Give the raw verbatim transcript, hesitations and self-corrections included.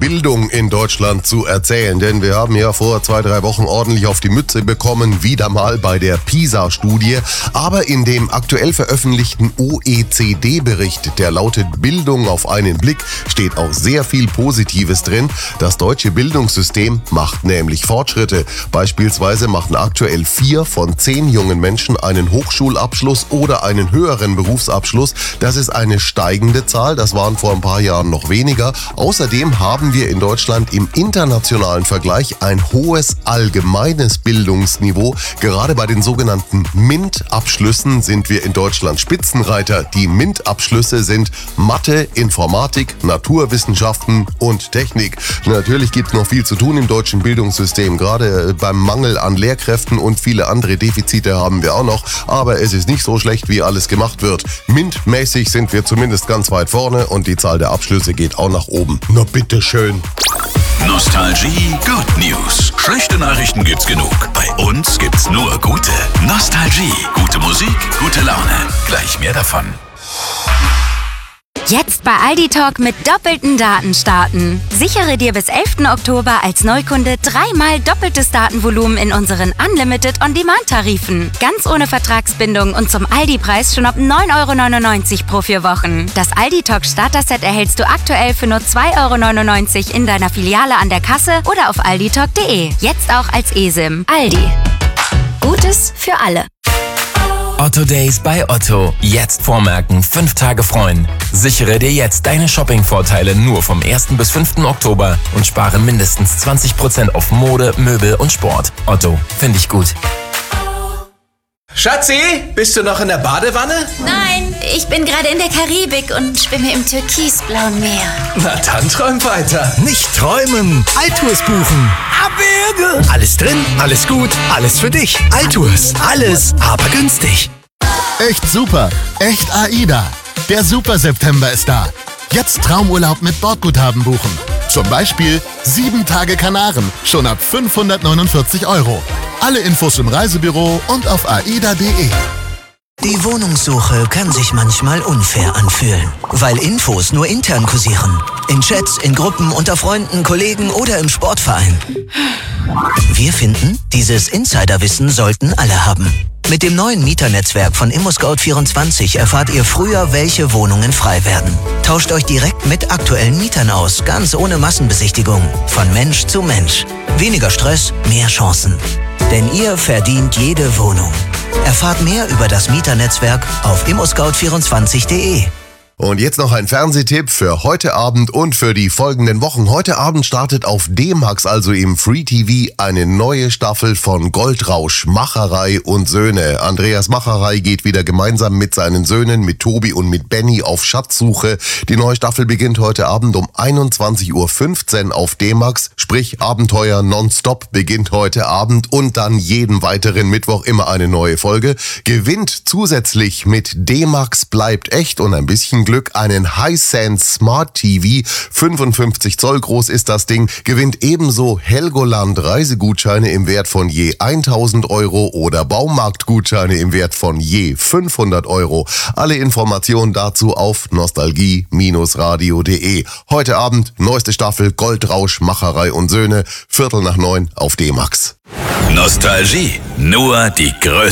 Bildung in Deutschland zu erzählen, denn wir haben ja vor zwei, drei Wochen ordentlich auf die Mütze bekommen, wieder mal bei der PISA-Studie. Aber in dem aktuell veröffentlichten O E C D-Bericht, der lautet Bildung auf einen Blick, steht auch sehr viel Positives drin. Das deutsche Bildungssystem macht nämlich Fortschritte. Beispielsweise machen aktuell vier von zehn jungen Menschen einen Hochschulabschluss oder einen höheren Berufsabschluss. Das ist eine steigende Zahl, das waren vor ein paar Jahren noch weniger. Außerdem haben wir in Deutschland im internationalen Vergleich ein hohes allgemeines Bildungsniveau. Gerade bei den sogenannten MINT-Abschlüssen sind wir in Deutschland Spitzenreiter. Die MINT-Abschlüsse sind Mathe, Informatik, Naturwissenschaften und Technik. Natürlich gibt es noch viel zu tun im deutschen Bildungssystem, gerade beim Mangel an Lehrkräften und viele andere Defizite haben wir auch noch. Aber es ist nicht so schlecht, wie alles gemacht wird. MINT-mäßig sind wir zumindest ganz weit vorne und die Zahl der Abschlüsse geht auch nach oben. Na bitteschön. Nostalgie Good News. Schlechte Nachrichten gibt's genug. Bei uns gibt's nur gute. Nostalgie. Gute Musik, gute Laune. Gleich mehr davon. Jetzt bei Aldi Talk mit doppelten Daten starten. Sichere dir bis elften Oktober als Neukunde dreimal doppeltes Datenvolumen in unseren Unlimited On-Demand-Tarifen. Ganz ohne Vertragsbindung und zum Aldi-Preis schon ab neun Euro neunundneunzig pro vier Wochen. Das Aldi Talk Starter-Set erhältst du aktuell für nur zwei Euro neunundneunzig in deiner Filiale an der Kasse oder auf alditalk punkt de. Jetzt auch als eSIM. Aldi. Gutes für alle. Otto Days bei Otto. Jetzt vormerken, fünf Tage freuen. Sichere dir jetzt deine Shopping-Vorteile nur vom ersten bis fünften Oktober und spare mindestens zwanzig Prozent auf Mode, Möbel und Sport. Otto, finde ich gut. Schatzi, bist du noch in der Badewanne? Nein, ich bin gerade in der Karibik und schwimme im türkisblauen Meer. Na dann träum weiter. Nicht träumen, Altours buchen. Abwürge. Alles drin, alles gut, alles für dich. Altours, alles, aber günstig. Echt super, echt AIDA. Der Super September ist da. Jetzt Traumurlaub mit Bordguthaben buchen. Zum Beispiel sieben Tage Kanaren, schon ab fünfhundertneunundvierzig Euro. Alle Infos im Reisebüro und auf aida punkt de. Die Wohnungssuche kann sich manchmal unfair anfühlen, weil Infos nur intern kursieren. In Chats, in Gruppen, unter Freunden, Kollegen oder im Sportverein. Wir finden, dieses Insiderwissen sollten alle haben. Mit dem neuen Mieternetzwerk von ImmoScout vierundzwanzig erfahrt ihr früher, welche Wohnungen frei werden. Tauscht euch direkt mit aktuellen Mietern aus, ganz ohne Massenbesichtigung. Von Mensch zu Mensch. Weniger Stress, mehr Chancen. Denn ihr verdient jede Wohnung. Erfahrt mehr über das Mieternetzwerk auf immoscout vierundzwanzig punkt de. Und jetzt noch ein Fernsehtipp für heute Abend und für die folgenden Wochen. Heute Abend startet auf D-Max, also im Free T V, eine neue Staffel von Goldrausch, Macherei und Söhne. Andreas Macherei geht wieder gemeinsam mit seinen Söhnen, mit Tobi und mit Benny auf Schatzsuche. Die neue Staffel beginnt heute Abend um einundzwanzig Uhr fünfzehn auf D-Max, sprich Abenteuer nonstop beginnt heute Abend und dann jeden weiteren Mittwoch immer eine neue Folge. Gewinnt zusätzlich mit D-Max bleibt echt und ein bisschen Glück einen Hisense Smart T V, fünfundfünfzig Zoll groß ist das Ding, gewinnt ebenso Helgoland Reisegutscheine im Wert von je tausend Euro oder Baumarktgutscheine im Wert von je fünfhundert Euro. Alle Informationen dazu auf nostalgie radio punkt de. Heute Abend neueste Staffel Goldrausch, Macherei und Söhne, Viertel nach neun auf D-Max. Nostalgie, nur die größte